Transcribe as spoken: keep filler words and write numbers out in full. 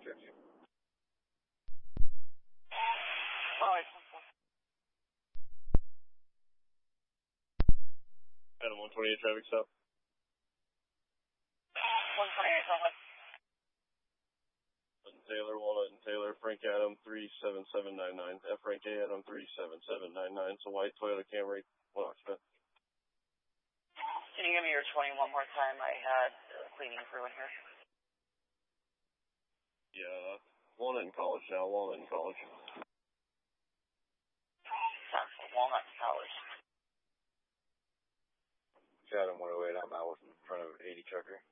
Adam one twenty-eight traffic stop. one twenty-eight, Walnut. Taylor, Walnut, and Taylor, Frank Adam three seven seven nine nine. F Frank A Adam three seven seven nine nine. It's a white Toyota Camry, one occupant. Can you give me your twenty one more time? I had a cleaning crew in here. Yeah, Walnut in college now, Walnut in college. Walnut in college. Adam one oh eight, I'm out in front of eighty Trucker.